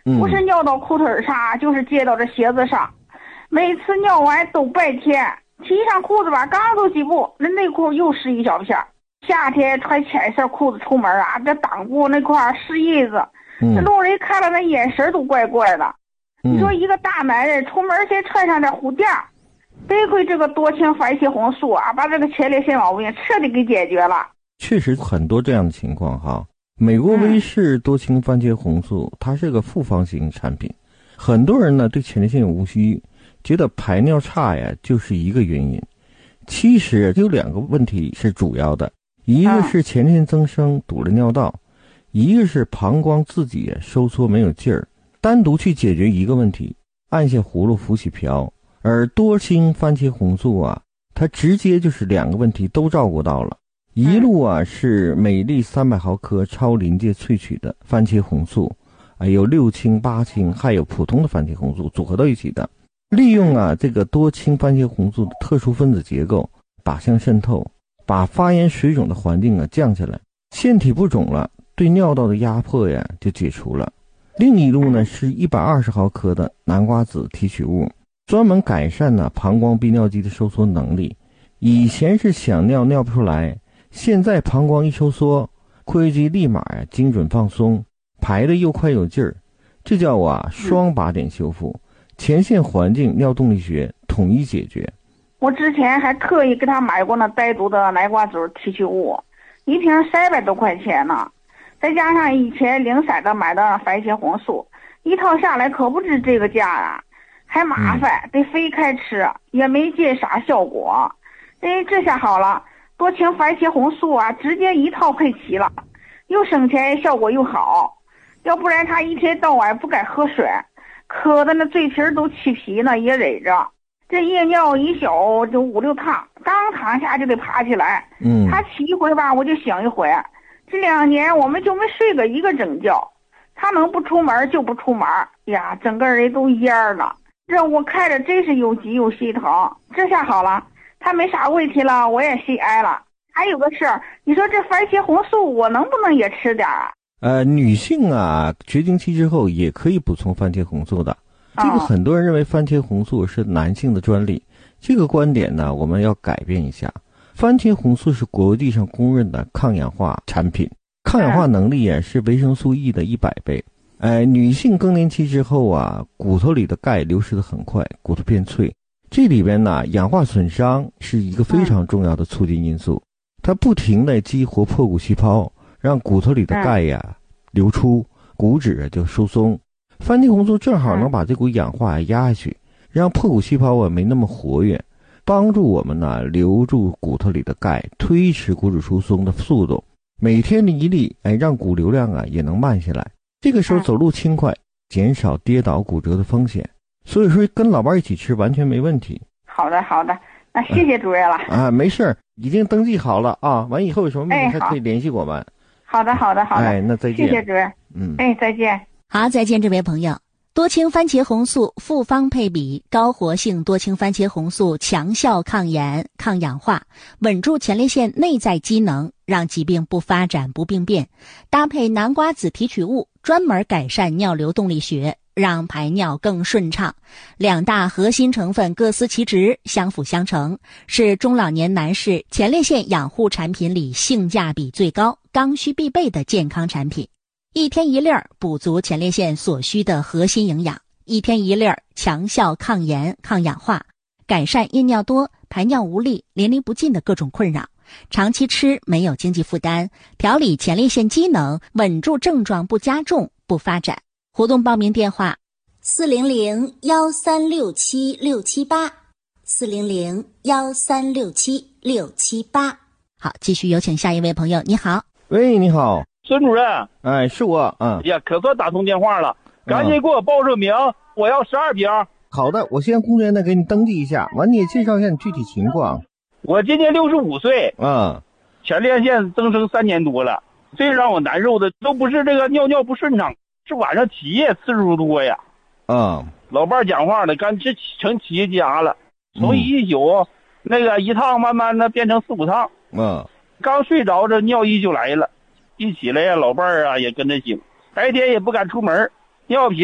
不是尿到裤腿上，就是接到这鞋子上。每次尿完都白天，提上裤子吧，刚走几步，那内裤又湿一小片。夏天穿浅色裤子出门啊，这裆部那块湿印子，这路人看了那眼神都怪怪的。你说一个大男人出门先穿上点护垫，得亏这个多氢番茄红素啊，把这个前列腺毛病彻底给解决了。 确实很多这样的情况哈。美国威士多氢番茄红素，它是个复方型产品。很多人呢对前列腺有误区，觉得排尿差呀就是一个原因。其实有两个问题是主要的，一个是前列腺增生堵了尿道，一个是膀胱自己收缩没有劲儿。单独去解决一个问题，按下葫芦浮起瓢，而多氢番茄红素啊，它直接就是两个问题都照顾到了。一路啊是每粒300毫克超临界萃取的番茄红素，有6氢、8氢，还有普通的番茄红素组合到一起的。利用啊这个多氢番茄红素的特殊分子结构，靶向渗透，把发炎水肿的环境啊降下来，腺体不肿了，对尿道的压迫呀就解除了。另一路呢是120毫克的南瓜子提取物，专门改善呢膀胱泌尿肌的收缩能力。以前是想尿尿不出来，现在膀胱一收缩，括约肌立马精准放松，排的又快有劲儿，这叫双靶点修复，前线环境尿动力学统一解决。 我之前还特意给他买过那单独的南瓜籽提取物，一瓶300多块钱呢，再加上以前零散的买的番茄红素，一套下来可不止这个价啊，还麻烦，得分开吃，也没见啥效果。这下好了，多氢番茄红素啊，直接一套配齐了，又省钱，效果又好。要不然他一天到晚不敢喝水，渴的那嘴皮都起皮呢，也忍着。这夜尿一宿就5、6趟，刚躺下就得爬起来。他起一回吧，我就醒一回。这2年我们就没睡个一个整觉，他能不出门就不出门呀，整个人都蔫了。这我看着真是又急又心疼。这下好了，他没啥问题了，我也心安了。还有个事儿，你说这番茄红素我能不能也吃点啊？ 女性啊，绝经期之后也可以补充番茄红素的。这个很多人认为番茄红素是男性的专利，这个观点呢，我们要改变一下。番茄红素是国际上公认的抗氧化产品，抗氧化能力也是维生素 E 的100倍。女性更年期之后啊，骨头里的钙流失的很快，骨头变脆。这里边呢，氧化损伤是一个非常重要的促进因素，它不停地激活破骨细胞，让骨头里的钙呀流出，骨质就疏松。番茄红素正好能把这股氧化压下去，让破骨细胞没那么活跃，帮助我们呢留住骨头里的钙，推迟骨质疏松的速度。每天的一粒，让骨流量也能慢下来。这个时候走路轻快，减少跌倒骨折的风险。所以说跟老伴一起吃完全没问题。 好的，那谢谢主任了。 没事，已经登记好了啊。完以后有什么问题还可以联系我们。 好的。 那再见。 谢谢主任。再见。 好，再见，这位朋友。多氢番茄红素复方配比，高活性多氢番茄红素强效抗炎、抗氧化，稳住前列腺内在机能，让疾病不发展不病变。搭配南瓜子提取物，专门改善尿流动力学，让排尿更顺畅。2大核心成分各司其职，相辅相成，是中老年男士前列腺养护产品里性价比最高、刚需必备的健康产品。一天一粒儿，补足前列腺所需的核心营养；一天一粒儿，强效抗炎、抗氧化，改善夜尿多、排尿无力、淋漓不尽的各种困扰。长期吃没有经济负担，调理前列腺机能，稳住症状不加重、不发展。活动报名电话：400-1367-678，400-1367-678。好，继续有请下一位朋友。你好。 喂，你好。 孙主任， 是我。 可算打通电话了，赶紧给我报这名，我要12瓶。 好的，我先工作人员给你登记一下，完你也介绍一下你具体情况。 我今年65岁，前列腺增生3年多了，最让我难受的都不是这个尿不顺畅，是晚上起夜次数多呀。老伴讲话了，干这成企业家了，从一宿那个一趟慢慢的变成4、5趟。刚睡着这尿意就来了。一起来呀，老伴儿也跟着醒，白天也不敢出门，尿频